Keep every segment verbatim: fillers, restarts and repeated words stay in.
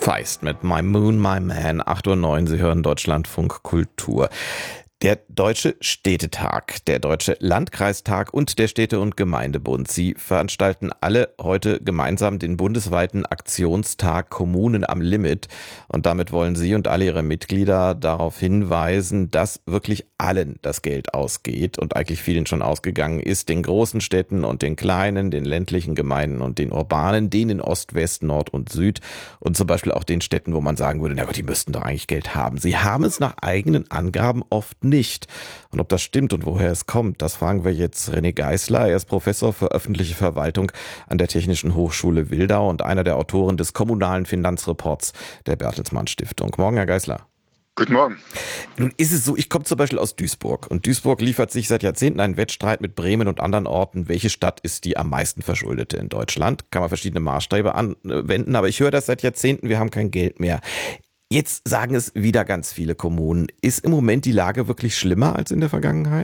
Feist mit My Moon, My Man, acht Uhr neun, Sie hören Deutschlandfunk Kultur. Der Deutsche Städtetag, der Deutsche Landkreistag und der Städte- und Gemeindebund. Sie veranstalten alle heute gemeinsam den bundesweiten Aktionstag Kommunen am Limit. Und damit wollen Sie und alle Ihre Mitglieder darauf hinweisen, dass wirklich allen das Geld ausgeht und eigentlich vielen schon ausgegangen ist. Den großen Städten und den kleinen, den ländlichen Gemeinden und den urbanen, den in Ost, West, Nord und Süd. Und zum Beispiel auch den Städten, wo man sagen würde, na Gott, die müssten doch eigentlich Geld haben. Sie haben es nach eigenen Angaben oft nicht. Und ob das stimmt und woher es kommt, das fragen wir jetzt René Geisler. Er ist Professor für öffentliche Verwaltung an der Technischen Hochschule Wildau und einer der Autoren des kommunalen Finanzreports der Bertelsmann Stiftung. Morgen, Herr Geisler. Guten Morgen. Nun ist es so, ich komme zum Beispiel aus Duisburg und Duisburg liefert sich seit Jahrzehnten einen Wettstreit mit Bremen und anderen Orten. Welche Stadt ist die am meisten verschuldete in Deutschland? Kann man verschiedene Maßstäbe anwenden, aber ich höre das seit Jahrzehnten, wir haben kein Geld mehr. Jetzt sagen es wieder ganz viele Kommunen. Ist im Moment die Lage wirklich schlimmer als in der Vergangenheit?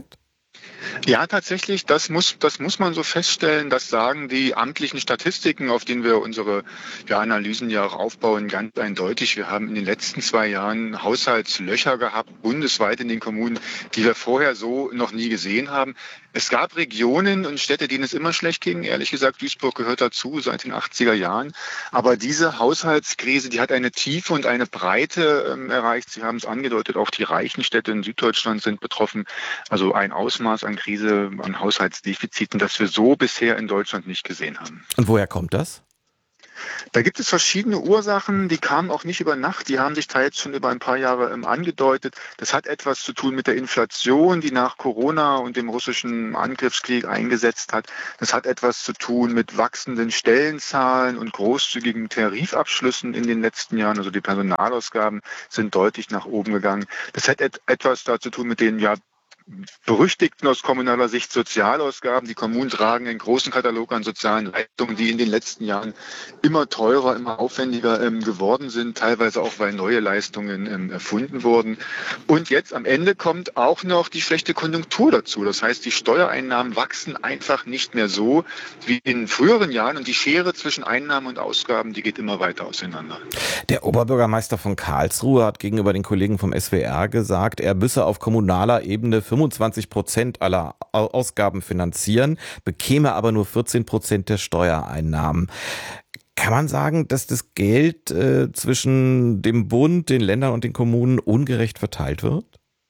Ja, tatsächlich, das muss, das muss man so feststellen. Das sagen die amtlichen Statistiken, auf denen wir unsere ja, Analysen ja auch aufbauen, ganz eindeutig. Wir haben in den letzten zwei Jahren Haushaltslöcher gehabt, bundesweit in den Kommunen, die wir vorher so noch nie gesehen haben. Es gab Regionen und Städte, denen es immer schlecht ging. Ehrlich gesagt, Duisburg gehört dazu seit den achtziger Jahren. Aber diese Haushaltskrise, die hat eine Tiefe und eine Breite ähm, erreicht. Sie haben es angedeutet, auch die reichen Städte in Süddeutschland sind betroffen. Also ein Ausmaß an Krise, an Haushaltsdefiziten, das wir so bisher in Deutschland nicht gesehen haben. Und woher kommt das? Da gibt es verschiedene Ursachen, die kamen auch nicht über Nacht, die haben sich teils schon über ein paar Jahre ähm, angedeutet. Das hat etwas zu tun mit der Inflation, die nach Corona und dem russischen Angriffskrieg eingesetzt hat. Das hat etwas zu tun mit wachsenden Stellenzahlen und großzügigen Tarifabschlüssen in den letzten Jahren. Also die Personalausgaben sind deutlich nach oben gegangen. Das hat et- etwas dazu zu tun mit den ja berüchtigten aus kommunaler Sicht Sozialausgaben. Die Kommunen tragen einen großen Katalog an sozialen Leistungen, die in den letzten Jahren immer teurer, immer aufwendiger ähm, geworden sind, teilweise auch, weil neue Leistungen ähm, erfunden wurden. Und jetzt am Ende kommt auch noch die schlechte Konjunktur dazu. Das heißt, die Steuereinnahmen wachsen einfach nicht mehr so wie in früheren Jahren und die Schere zwischen Einnahmen und Ausgaben, die geht immer weiter auseinander. Der Oberbürgermeister von Karlsruhe hat gegenüber den Kollegen vom S W R gesagt, er müsse auf kommunaler Ebene fünfundzwanzig Prozent aller Ausgaben finanzieren, bekäme aber nur vierzehn Prozent der Steuereinnahmen. Kann man sagen, dass das Geld äh, zwischen dem Bund, den Ländern und den Kommunen ungerecht verteilt wird?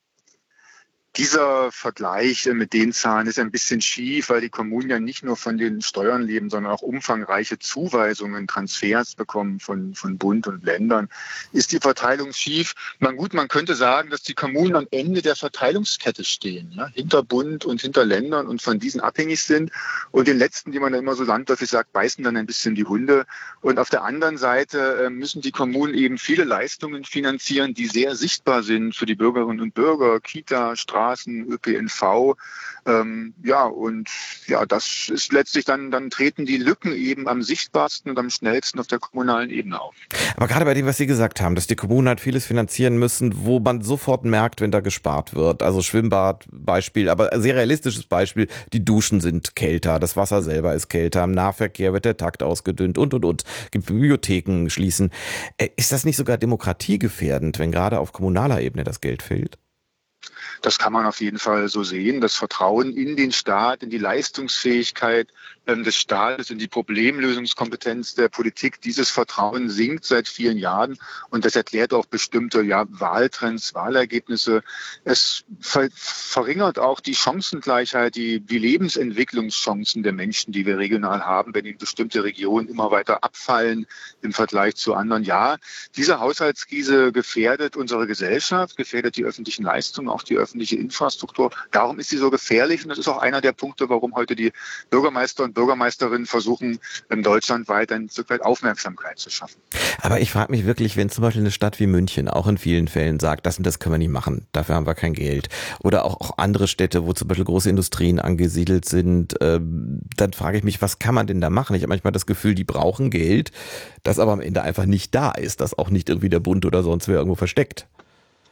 Dieser Vergleich mit den Zahlen ist ein bisschen schief, weil die Kommunen ja nicht nur von den Steuern leben, sondern auch umfangreiche Zuweisungen, Transfers bekommen von, von Bund und Ländern. Ist die Verteilung schief? Na gut, man könnte sagen, dass die Kommunen am Ende der Verteilungskette stehen, ja, hinter Bund und hinter Ländern und von diesen abhängig sind. Und den letzten, die man dann immer so landläufig sagt, beißen dann ein bisschen die Hunde. Und auf der anderen Seite müssen die Kommunen eben viele Leistungen finanzieren, die sehr sichtbar sind für die Bürgerinnen und Bürger, Kita, Straßen, Ö P N V, ähm, ja, und ja, das ist letztlich dann, dann treten die Lücken eben am sichtbarsten und am schnellsten auf der kommunalen Ebene auf. Aber gerade bei dem, was Sie gesagt haben, dass die Kommunen halt vieles finanzieren müssen, wo man sofort merkt, wenn da gespart wird. Also Schwimmbad, Beispiel, aber ein sehr realistisches Beispiel, die Duschen sind kälter, das Wasser selber ist kälter, im Nahverkehr wird der Takt ausgedünnt und, und, und. Gibt Bibliotheken schließen. Ist das nicht sogar demokratiegefährdend, wenn gerade auf kommunaler Ebene das Geld fehlt? Das kann man auf jeden Fall so sehen. Das Vertrauen in den Staat, in die Leistungsfähigkeit ähm, des Staates, in die Problemlösungskompetenz der Politik, dieses Vertrauen sinkt seit vielen Jahren. Und das erklärt auch bestimmte ja, Wahltrends, Wahlergebnisse. Es ver- verringert auch die Chancengleichheit, die, die Lebensentwicklungschancen der Menschen, die wir regional haben, wenn in bestimmte Regionen immer weiter abfallen im Vergleich zu anderen. Ja, diese Haushaltskrise gefährdet unsere Gesellschaft, gefährdet die öffentlichen Leistungen, auch die öffentliche Infrastruktur. Darum ist sie so gefährlich und das ist auch einer der Punkte, warum heute die Bürgermeister und Bürgermeisterinnen versuchen, in Deutschland weiter ein Stück weit Aufmerksamkeit zu schaffen. Aber ich frage mich wirklich, wenn zum Beispiel eine Stadt wie München auch in vielen Fällen sagt, das und das können wir nicht machen, dafür haben wir kein Geld. Oder auch, auch andere Städte, wo zum Beispiel große Industrien angesiedelt sind, äh, dann frage ich mich, was kann man denn da machen? Ich habe manchmal das Gefühl, die brauchen Geld, das aber am Ende einfach nicht da ist, das auch nicht irgendwie der Bund oder sonst wer irgendwo versteckt.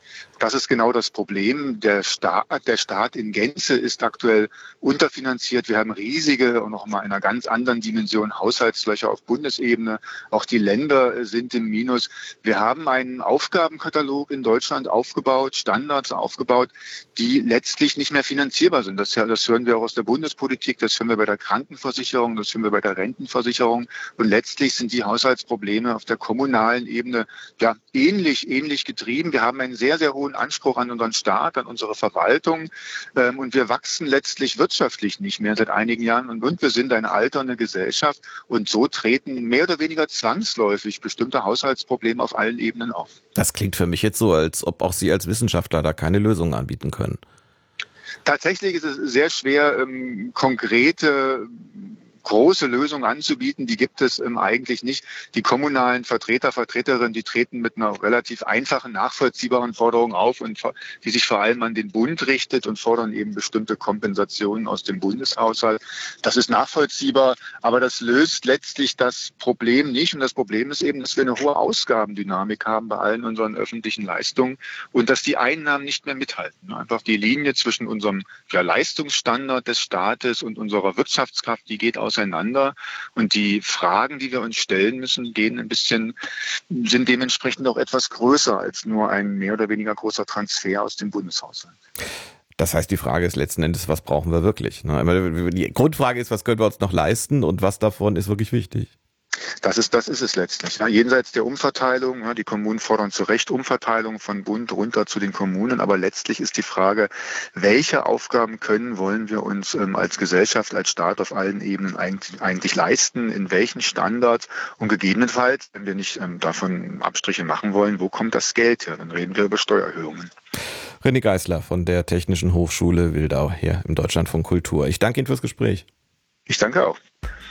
Das ist genau das Problem. Der Staat, der Staat in Gänze ist aktuell unterfinanziert. Wir haben riesige und noch mal in einer ganz anderen Dimension Haushaltslöcher auf Bundesebene. Auch die Länder sind im Minus. Wir haben einen Aufgabenkatalog in Deutschland aufgebaut, Standards aufgebaut, die letztlich nicht mehr finanzierbar sind. Das, das hören wir auch aus der Bundespolitik, das hören wir bei der Krankenversicherung, das hören wir bei der Rentenversicherung. Und letztlich sind die Haushaltsprobleme auf der kommunalen Ebene ja ähnlich, ähnlich getrieben. Wir haben einen sehr, sehr hohen Anspruch an unseren Staat, an unsere Verwaltung. Ähm, und wir wachsen letztlich wirtschaftlich nicht mehr seit einigen Jahren. Und, und wir sind eine alternde Gesellschaft. Und so treten mehr oder weniger zwangsläufig bestimmte Haushaltsprobleme auf allen Ebenen auf. Das klingt für mich jetzt so, als ob auch Sie als Wissenschaftler da keine Lösung anbieten können. Tatsächlich ist es sehr schwer, ähm, konkrete große Lösungen anzubieten, die gibt es ähm, eigentlich nicht. Die kommunalen Vertreter, Vertreterinnen, die treten mit einer relativ einfachen, nachvollziehbaren Forderung auf und die sich vor allem an den Bund richtet und fordern eben bestimmte Kompensationen aus dem Bundeshaushalt. Das ist nachvollziehbar, aber das löst letztlich das Problem nicht. Und das Problem ist eben, dass wir eine hohe Ausgabendynamik haben bei allen unseren öffentlichen Leistungen und dass die Einnahmen nicht mehr mithalten. Einfach die Linie zwischen unserem ja, Leistungsstandard des Staates und unserer Wirtschaftskraft, die geht aus auseinander und die Fragen, die wir uns stellen müssen, gehen ein bisschen, sind dementsprechend auch etwas größer als nur ein mehr oder weniger großer Transfer aus dem Bundeshaushalt. Das heißt, die Frage ist letzten Endes, was brauchen wir wirklich? Die Grundfrage ist, was können wir uns noch leisten und was davon ist wirklich wichtig? Das ist, das ist es letztlich. Ja, jenseits der Umverteilung, ja, die Kommunen fordern zu Recht Umverteilung von Bund runter zu den Kommunen, aber letztlich ist die Frage, welche Aufgaben können, wollen wir uns ähm, als Gesellschaft, als Staat auf allen Ebenen eigentlich, eigentlich leisten, in welchen Standards und gegebenenfalls, wenn wir nicht ähm, davon Abstriche machen wollen, wo kommt das Geld her? Dann reden wir über Steuererhöhungen. René Geisler von der Technischen Hochschule Wildau hier im Deutschlandfunk Kultur. Ich danke Ihnen fürs Gespräch. Ich danke auch.